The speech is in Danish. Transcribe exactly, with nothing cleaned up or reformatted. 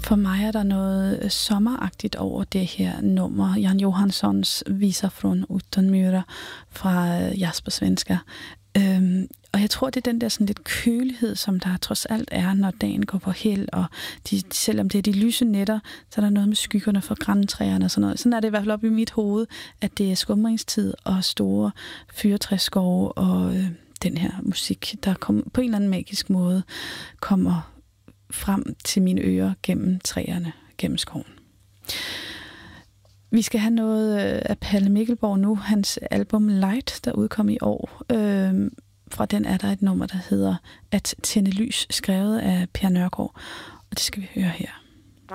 For mig er der noget sommeragtigt over det her nummer. Jan Johanssons Visa från Utanmyra fra Jasper Svenska. Øhm, og jeg tror, det er den der sådan lidt kølighed, som der trods alt er, når dagen går på held, og de, selvom det er de lyse nætter, så er der noget med skyggerne fra grantræerne og sådan noget. Sådan er det i hvert fald op i mit hoved, at det er skumringstid og store fyrretræsskove og øh, den her musik, der kom, på en eller anden magisk måde kommer frem til mine ører gennem træerne, gennem skoven. Vi skal have noget af Palle Mikkelborg nu, hans album Light, der udkom i år. Øhm, fra den er der et nummer, der hedder At tænde lys, skrevet af Per Nørgaard, og det skal vi høre her.